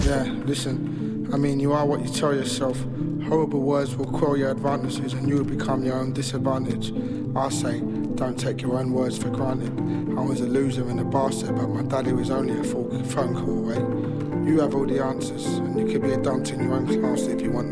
Yeah, listen, I mean, you are what you tell yourself. Horrible words will quell your advantages and you will become your own disadvantage. I say, don't take your own words for granted. I was a loser and a bastard, but my daddy was only a phone call away. You have all the answers, and you could be a dumped in your own class if you want.